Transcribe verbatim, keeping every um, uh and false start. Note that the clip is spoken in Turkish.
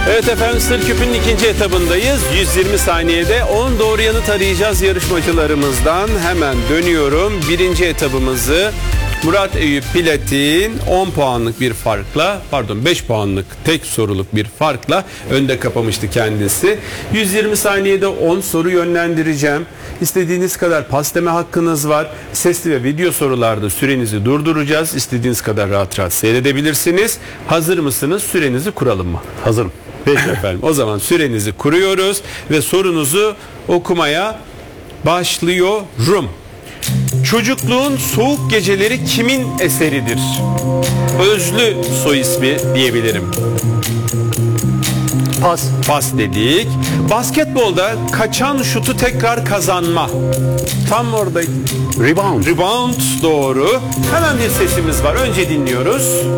Evet efendim, Sır Küp'ün ikinci etabındayız. yüz yirmi saniyede on doğru yanıt arayacağız yarışmacılarımızdan. Hemen dönüyorum. Birinci etabımızı Murat Eyüp Platin on puanlık bir farkla, pardon beş puanlık tek soruluk bir farkla önde kapamıştı kendisi. yüz yirmi saniyede on soru yönlendireceğim. İstediğiniz kadar pas deme hakkınız var. Sesli ve video sorularda sürenizi durduracağız. İstediğiniz kadar rahat rahat seyredebilirsiniz. Hazır mısınız? Sürenizi kuralım mı? Hazırım. Peki efendim. O zaman sürenizi kuruyoruz ve sorunuzu okumaya başlıyorum. Çocukluğun soğuk geceleri kimin eseridir? Özlü soy ismi diyebilirim. Pas. Pas dedik. Basketbolda kaçan şutu tekrar kazanma. Tam orada. Rebound. Rebound doğru. Hemen bir sesimiz var. Önce dinliyoruz.